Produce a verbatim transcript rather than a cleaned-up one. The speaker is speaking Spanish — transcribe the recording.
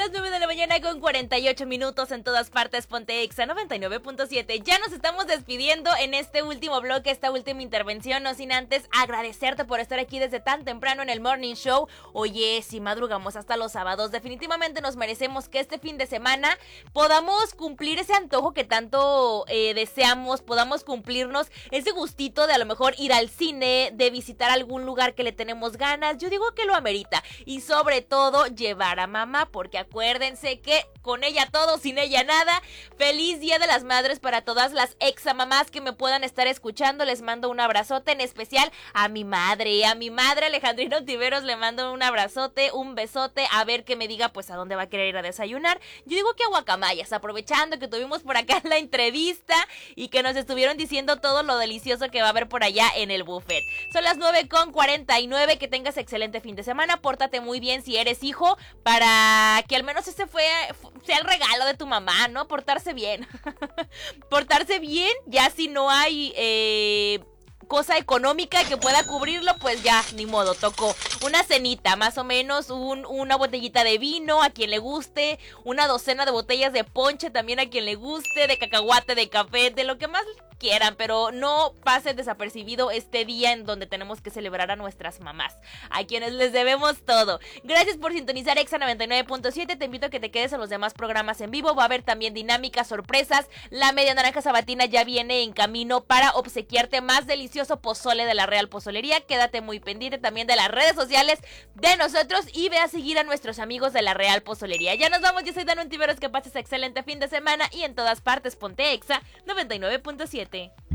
las nueve de la mañana con cuarenta y ocho minutos en todas partes. Ponte Exa noventa y nueve punto siete. Ya nos estamos despidiendo en este último bloque, esta última intervención, no sin antes agradecerte por estar aquí desde tan temprano en el Morning Show. Oye, si madrugamos hasta los sábados, definitivamente nos merecemos que este fin de semana podamos cumplir ese antojo que tanto eh, deseamos, podamos cumplirnos ese gustito de a lo mejor ir al cine, de visitar algún lugar que le tenemos ganas. Yo digo que lo amerita. Y sobre todo llevar a mamá, porque acuérdense que con ella todo, sin ella nada. Feliz Día de las Madres para todas las examamás que me puedan estar escuchando. Les mando un abrazote, en especial a mi madre, a mi madre Alejandrina Ontiveros le mando un abrazote, un besote, a ver que me diga pues a dónde va a querer ir a desayunar. Yo digo que a Guacamayas, aprovechando que tuvimos por acá la entrevista y que nos estuvieron diciendo todo lo delicioso que va a haber por allá en el buffet. Son las nueve con cuarenta y nueve, que tengas excelente fin de semana, pórtate muy bien si eres hijo, para que al menos ese fue, sea el regalo de tu mamá, ¿no? Portarse bien. Portarse bien, ya si no hay eh, cosa económica que pueda cubrirlo, pues ya, ni modo, tocó una cenita, más o menos, un, una botellita de vino a quien le guste, una docena de botellas de ponche también a quien le guste, de cacahuate, de café, de lo que más quieran, pero no pase desapercibido este día en donde tenemos que celebrar a nuestras mamás, a quienes les debemos todo. Gracias por sintonizar Exa noventa y nueve punto siete, te invito a que te quedes en los demás programas en vivo, va a haber también dinámicas, sorpresas, la media naranja sabatina ya viene en camino para obsequiarte más delicioso pozole de la Real Pozolería. Quédate muy pendiente también de las redes sociales de nosotros y ve a seguir a nuestros amigos de la Real Pozolería. Ya nos vamos, yo soy Dana Ontiveros, que pases excelente fin de semana y en todas partes ponte Exa noventa y nueve punto siete.